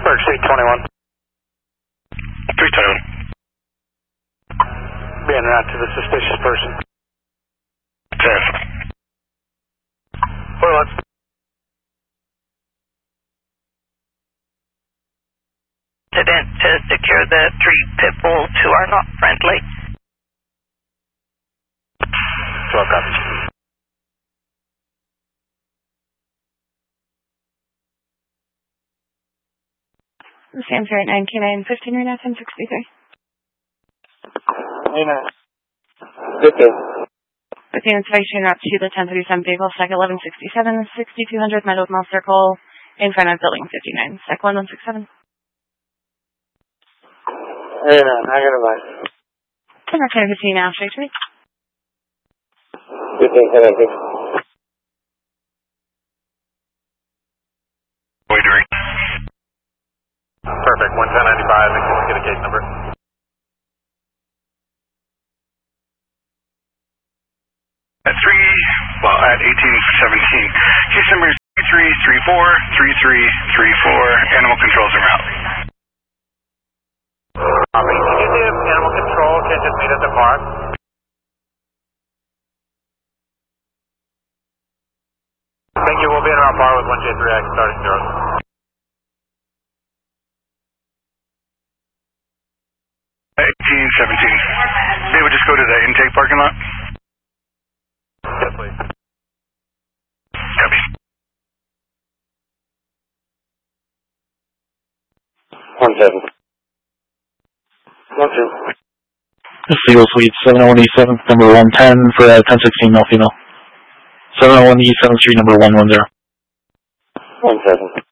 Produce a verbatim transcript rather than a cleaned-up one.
Pittsburgh, C twenty-one. three twenty-one. Being routed to the suspicious person. ten. four one. Incident to secure the three pit bulls who are not friendly. twelve copies. Sam's right nine K nine fifteen right now, ten sixty-three. Hey, nine. fifteen. With the inspection route to the ten thirty-seven vehicle, Sec eleven sixty-seven, sixty-two hundred Meadows Mall Circle, in front of building fifty-nine, Sec one one six seven. Hey, nine, I got a line. ten ten fifteen now, straight to me. fifteen, ten, fifteen. Waitering. Perfect, one ten ninety-five, and can we get a case number? At three, well, at eighteen seventeen. Case number is three three four three three three four. Animal controls are out. Copy. Can you see if animal control can just meet at the bar? Thank you, we'll be in our bar with one J three X starting zero. eighteen seventeen. They would just go to the intake parking lot? Yes, please. Copy. One seven. One two. Seagull Suite, seven oh one E seventh, number one ten for uh, ten sixteen male female. seven oh one E seventh Street, number one one zero. One seven.